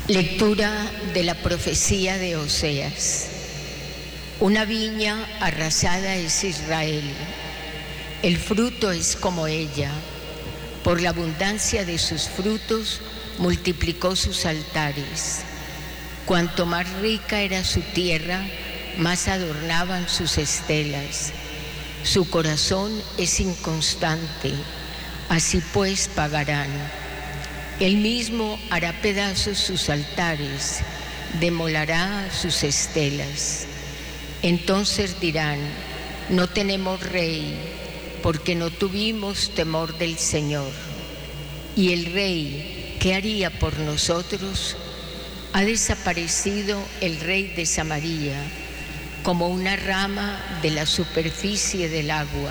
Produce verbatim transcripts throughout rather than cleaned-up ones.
Lectura de la profecía de Oseas. Una viña arrasada es Israel, el fruto es como ella. Por la abundancia de sus frutos multiplicó sus altares. Cuanto más rica era su tierra, más adornaban sus estelas. Su corazón es inconstante, así pues pagarán. Él mismo hará pedazos sus altares, demolerá sus estelas. Entonces dirán, no tenemos rey, porque no tuvimos temor del Señor. Y el rey, ¿qué haría por nosotros? Ha desaparecido el rey de Samaria, como una rama de la superficie del agua.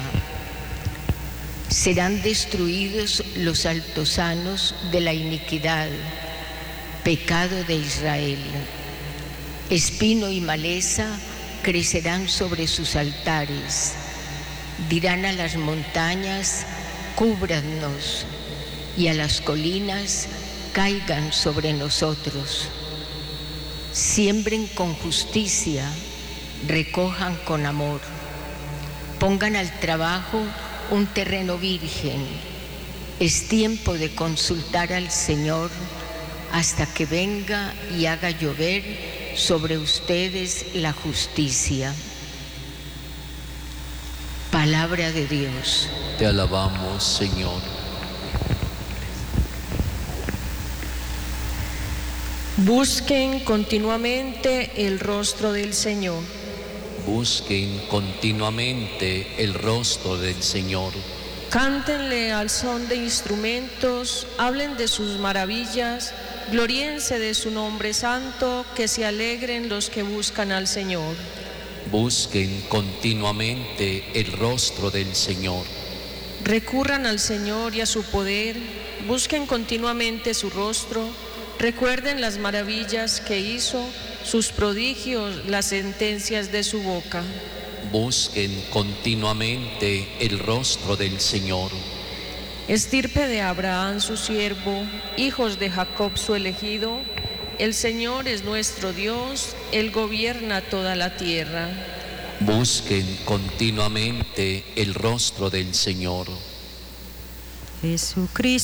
Serán destruidos los altosanos de la iniquidad, pecado de Israel. Espino y maleza crecerán sobre sus altares. Dirán a las montañas, cúbranos, y a las colinas, caigan sobre nosotros. Siembren con justicia, recojan con amor. Pongan al trabajo un terreno virgen. Es tiempo de consultar al Señor hasta que venga y haga llover sobre ustedes la justicia. Palabra de Dios. Te alabamos, Señor. Busquen continuamente el rostro del Señor. Busquen continuamente el rostro del Señor. Cántenle al son de instrumentos, hablen de sus maravillas, gloríense de su nombre santo, que se alegren los que buscan al Señor. Busquen continuamente el rostro del Señor. Recurran al Señor y a su poder, busquen continuamente su rostro, recuerden las maravillas que hizo, sus prodigios, las sentencias de su boca. Busquen continuamente el rostro del Señor. Estirpe de Abraham su siervo, hijos de Jacob su elegido, el Señor es nuestro Dios, Él gobierna toda la tierra. Busquen continuamente el rostro del Señor. Jesucristo.